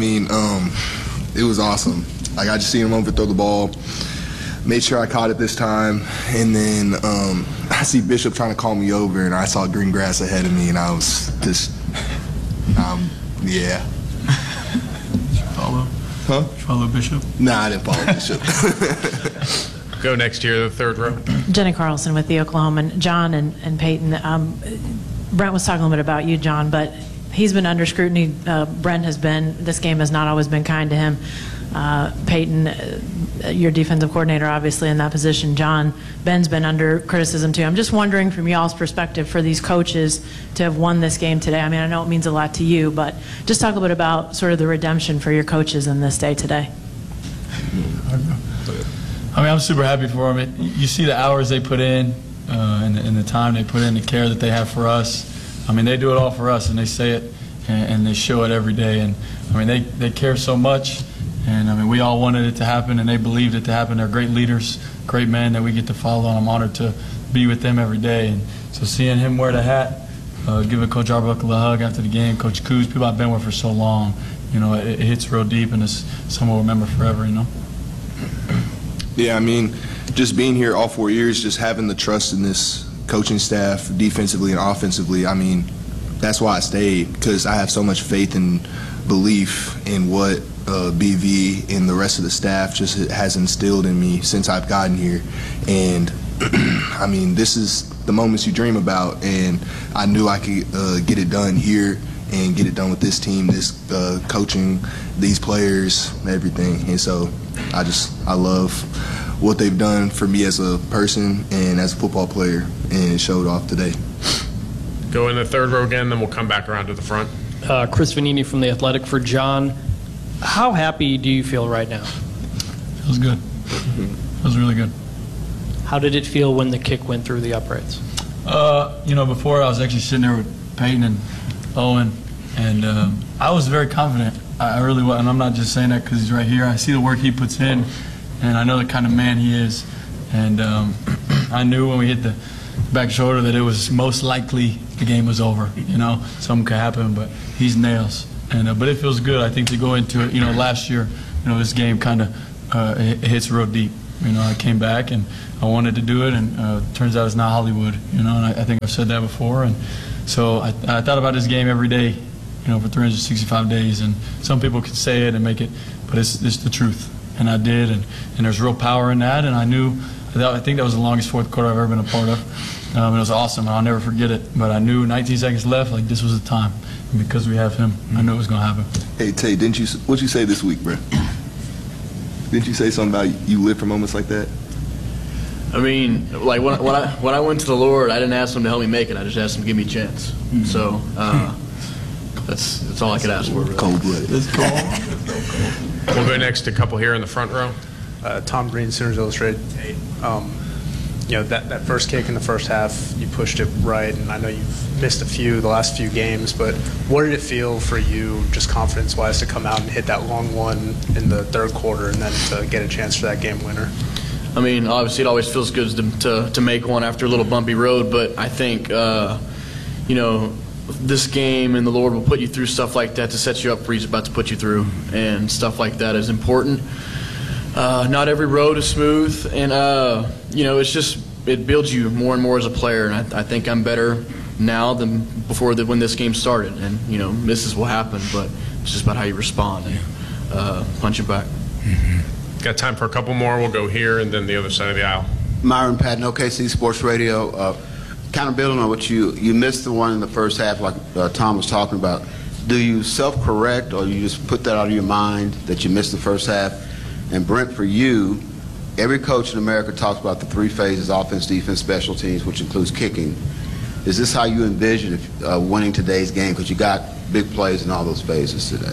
it was awesome. Like, I just seen him over throw the ball, made sure I caught it this time, and then I see Bishop trying to call me over, and I saw green grass ahead of me, and I was just, yeah. Huh? Follow Bishop? Nah, I didn't follow Bishop. Go next year, the third row. Jenny Carlson with the Oklahoman. John and Peyton, Brent was talking a little bit about you, John, but he's been under scrutiny. Brent has been. This game has not always been kind to him. Peyton, your defensive coordinator, obviously in that position. John, Ben's been under criticism too. I'm just wondering from y'all's perspective for these coaches to have won this game today. I know it means a lot to you, but just talk a bit about sort of the redemption for your coaches in this day today. I'm super happy for them. You see the hours they put in and the time they put in, the care that they have for us. They do it all for us, and they say it and they show it every day. And they care so much. And we all wanted it to happen, and they believed it to happen. They're great leaders, great men that we get to follow, and I'm honored to be with them every day. And so seeing him wear the hat, giving Coach Arbuckle a hug after the game, Coach Coos, people I've been with for so long, it hits real deep, and it's something we'll remember forever, Yeah, just being here all 4 years, just having the trust in this coaching staff, defensively and offensively, that's why I stayed, because I have so much faith and belief in what BV and the rest of the staff just has instilled in me since I've gotten here. And this is the moments you dream about, and I knew I could get it done here and get it done with this team, this coaching, these players, everything. And so I love what they've done for me as a person and as a football player, and it showed off today. Go in the third row again, then we'll come back around to the front. Chris Vanini from The Athletic for John. How happy do you feel right now? Feels good. Feels really good. How did it feel when the kick went through the uprights? Before I was actually sitting there with Peyton and Owen, And I was very confident. I really was, and I'm not just saying that because he's right here. I see the work he puts in, and I know the kind of man he is. And I knew when we hit the back shoulder that it was most likely the game was over. Something could happen, but he's nails. And but it feels good, I think, to go into it. Last year, this game kind of it hits real deep. I came back and I wanted to do it, and turns out it's not Hollywood. And I think I've said that before. And so I thought about this game every day, for 365 days. And some people can say it and make it, but it's the truth. And I did, and there's real power in that. And I think that was the longest fourth quarter I've ever been a part of. It was awesome, and I'll never forget it. But I knew 19 seconds left, like this was the time. And because we have him, I knew it was going to happen. Hey, Tay, what'd you say this week, bro? Didn't you say something about you live for moments like that? I mean, like when I went to the Lord, I didn't ask him to help me make it. I just asked him to give me a chance. So that's all I could ask for. Really. Cold-blooded. That's cold. We'll go next to a couple here in the front row. Tom Green, Sooners Illustrated. That first kick in the first half, you pushed it right, and I know you've missed a few the last few games, but what did it feel for you, just confidence-wise, to come out and hit that long one in the third quarter and then to get a chance for that game winner? I mean, obviously it always feels good to make one after a little bumpy road, but I think, this game and the Lord will put you through stuff like that to set you up for He's about to put you through, and stuff like that is important. Not every road is smooth, and it's just it builds you more and more as a player. And I think I'm better now than before when this game started. And misses will happen, but it's just about how you respond and punch it back. Mm-hmm. Got time for a couple more. We'll go here and then the other side of the aisle. Myron Patton, OKC Sports Radio. Kind of building on what you missed the one in the first half, like Tom was talking about. Do you self-correct, or you just put that out of your mind that you missed the first half? And Brent, for you, every coach in America talks about the three phases: offense, defense, special teams, which includes kicking. Is this how you envision winning today's game? Because you got big plays in all those phases today.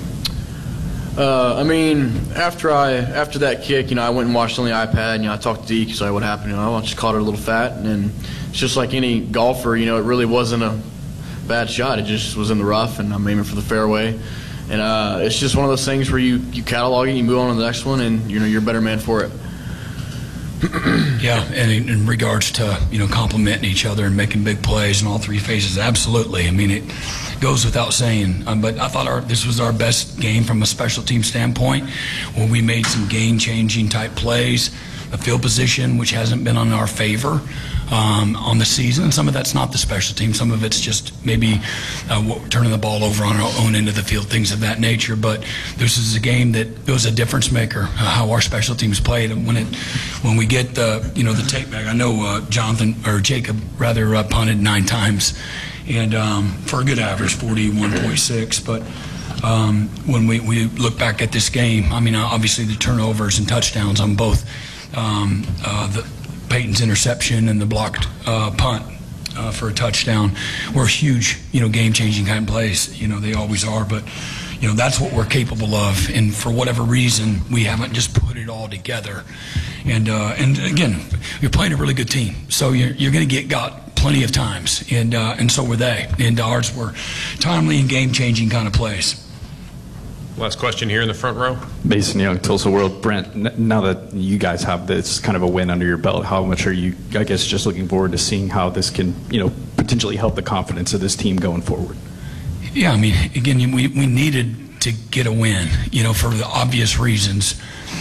I mean, after that kick, I went and watched on the iPad. I talked to Deke, so what happened? I just caught it a little fat, and it's just like any golfer. It really wasn't a bad shot. It just was in the rough, and I'm aiming for the fairway. And it's just one of those things where you catalog it, you move on to the next one, and you're a better man for it. Yeah, and in regards to complimenting each other and making big plays in all three phases, absolutely. I mean, it goes without saying. But I thought this was our best game from a special team standpoint, where we made some game-changing type plays. A field position which hasn't been in our favor on the season. Some of that's not the special team. Some of it's just maybe turning the ball over on our own end of the field, things of that nature. But this is a game that it was a difference maker. How our special teams played, and when we get the tape back, I know Jacob punted 9 times, and for a good average, 41.6. But when we look back at this game, I mean, obviously the turnovers and touchdowns on both. Peyton's interception and the blocked punt for a touchdown were huge, game-changing kind of plays. They always are, but that's what we're capable of. And for whatever reason, we haven't just put it all together. And again, you're playing a really good team, so you're going to got plenty of times, and so were they. And ours were timely and game-changing kind of plays. Last question here in the front row. Mason Young, Tulsa World. Brent, now that you guys have this kind of a win under your belt, how much are you, I guess, just looking forward to seeing how this can, potentially help the confidence of this team going forward? Yeah, I mean, again, we needed to get a win, for the obvious reasons.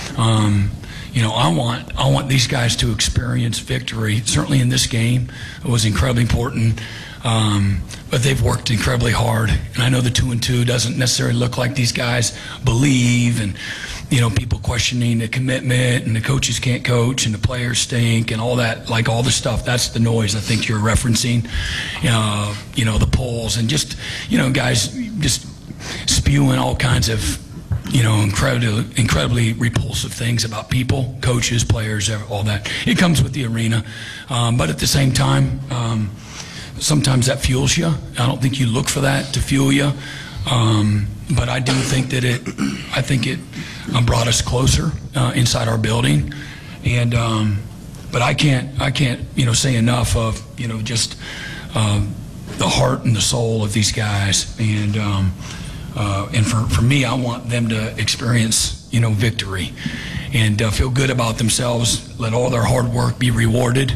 I want these guys to experience victory. Certainly in this game, it was incredibly important. But they've worked incredibly hard, and I know the 2-2 doesn't necessarily look like these guys believe, and people questioning the commitment, and the coaches can't coach, and the players stink, and all that, like all the stuff. That's the noise I think you're referencing. The polls, and just guys just spewing all kinds of incredibly repulsive things about people, coaches, players, all that. It comes with the arena, but at the same time. Sometimes that fuels you. I don't think you look for that to fuel you, but I do think that it brought us closer inside our building, and but I can't say enough of just the heart and the soul of these guys, and for me, I want them to experience, victory, and feel good about themselves. Let all their hard work be rewarded,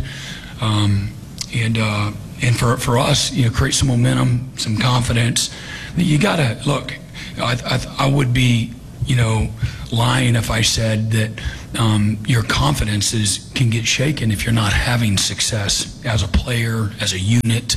and for us, create some momentum, some confidence. You gotta look. I would be, lying if I said that your confidence can get shaken if you're not having success as a player, as a unit,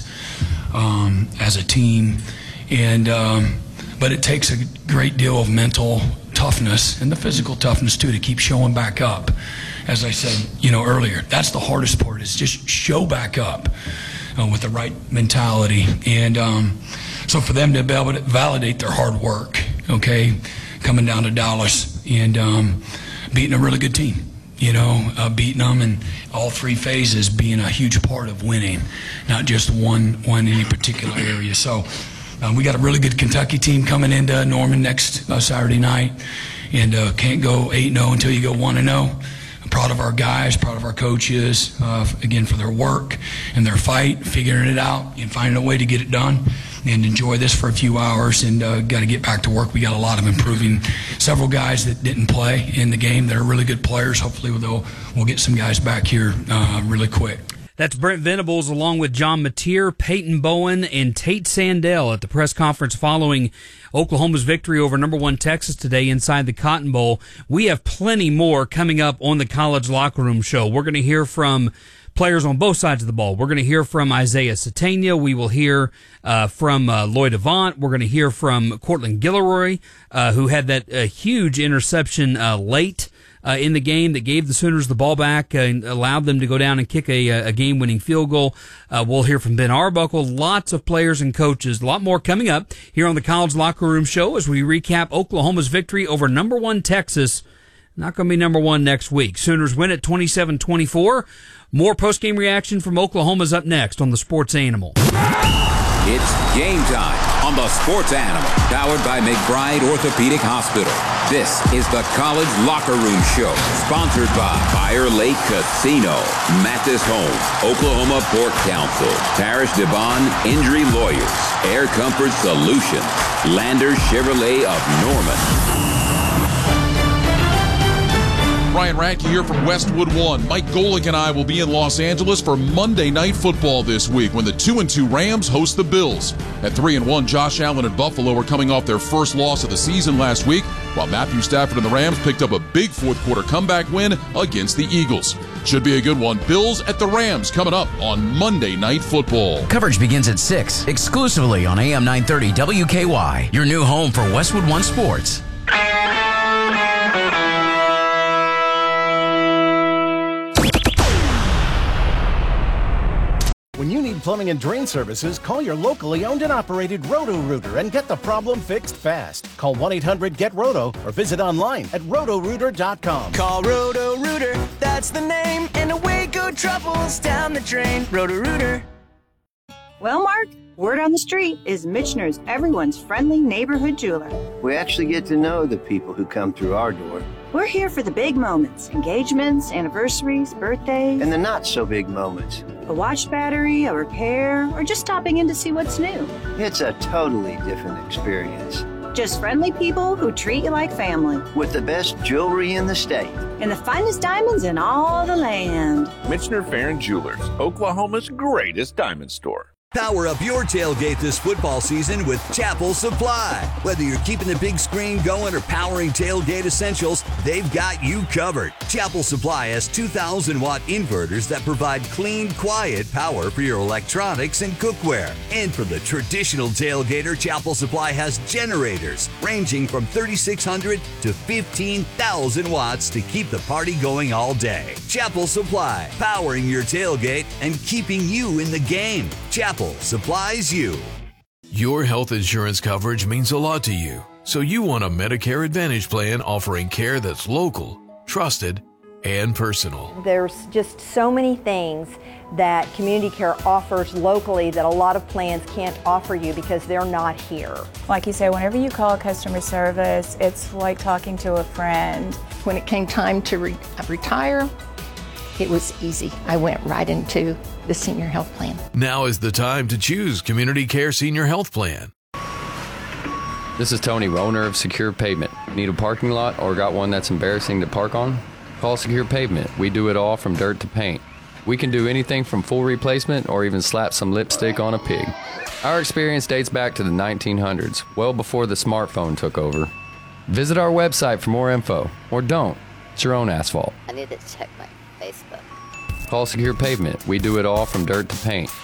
as a team, and but it takes a great deal of mental toughness and the physical toughness too to keep showing back up. As I said, earlier, that's the hardest part, is just show back up with the right mentality. And so for them to be able to validate their hard work, coming down to Dallas and beating a really good team, beating them in all three phases, being a huge part of winning, not just one in any particular area. So we got a really good Kentucky team coming into Norman next Saturday night, and can't go 8-0 until you go 1-0. I'm proud of our guys, proud of our coaches, again, for their work and their fight, figuring it out and finding a way to get it done, and enjoy this for a few hours, and got to get back to work. We got a lot of improving. Several guys that didn't play in the game that are really good players. Hopefully we'll get some guys back here really quick. That's Brent Venables along with John Mateer, Peyton Bowen, and Tate Sandell at the press conference following Oklahoma's victory over number 1 Texas today inside the Cotton Bowl. We have plenty more coming up on the College Locker Room Show. We're going to hear from players on both sides of the ball. We're going to hear from Isaiah Satania. We will hear from Lloyd Avant. We're going to hear from Cortland Gilroy, who had that huge interception late in the game that gave the Sooners the ball back and allowed them to go down and kick a game-winning field goal. We'll hear from Ben Arbuckle. Lots of players and coaches. A lot more coming up here on the College Locker Room Show as we recap Oklahoma's victory over number 1 Texas. Not going to be number 1 next week. Sooners win at 27-24. More post-game reaction from Oklahoma's up next on the Sports Animal. It's game time on the Sports Animal, powered by McBride Orthopedic Hospital. This is the College Locker Room Show, sponsored by Fire Lake Casino, Mathis Homes, Oklahoma Pork Council, Parish Devon Injury Lawyers, Air Comfort Solutions, Lander Chevrolet of Norman. Ryan Radke here from Westwood One. Mike Golick and I will be in Los Angeles for Monday Night Football this week when the 2-2 Rams host the Bills. At 3-1, Josh Allen and Buffalo are coming off their first loss of the season last week, while Matthew Stafford and the Rams picked up a big fourth-quarter comeback win against the Eagles. Should be a good one. Bills at the Rams coming up on Monday Night Football. Coverage begins at 6, exclusively on AM 930 WKY, your new home for Westwood One Sports. When you need plumbing and drain services, call your locally owned and operated Roto-Rooter and get the problem fixed fast. Call 1-800-GET-ROTO or visit online at rotorooter.com. Call Roto-Rooter, that's the name, and away go troubles down the drain. Roto-Rooter. Well, Mark, word on the street is Michener's everyone's friendly neighborhood jeweler. We actually get to know the people who come through our door. We're here for the big moments, engagements, anniversaries, birthdays. And the not-so-big moments. A watch battery, a repair, or just stopping in to see what's new. It's a totally different experience. Just friendly people who treat you like family. With the best jewelry in the state. And the finest diamonds in all the land. Michener Farron Jewelers, Oklahoma's greatest diamond store. Power up your tailgate this football season with Chapel Supply. Whether you're keeping the big screen going or powering tailgate essentials, they've got you covered. Chapel Supply has 2,000-watt inverters that provide clean, quiet power for your electronics and cookware. And for the traditional tailgater, Chapel Supply has generators ranging from 3,600 to 15,000 watts to keep the party going all day. Chapel Supply, powering your tailgate and keeping you in the game. Chapel supplies you. Your health insurance coverage means a lot to you, so you want a Medicare Advantage plan offering care that's local, trusted, and personal. There's just so many things that Community Care offers locally that a lot of plans can't offer you because they're not here. Like you say, whenever you call customer service, it's like talking to a friend. When it came time to retire, it was easy. I went right into the senior health plan. Now is the time to choose Community Care Senior Health Plan. This is Tony, owner of Secure Pavement. Need a parking lot or got one that's embarrassing to park on? Call Secure Pavement. We do it all from dirt to paint. We can do anything from full replacement or even slap some lipstick on a pig. Our experience dates back to the 1900s, well before the smartphone took over. Visit our website for more info, or don't. It's your own asphalt. I need to check my Facebook. Call Secure Pavement. We do it all from dirt to paint.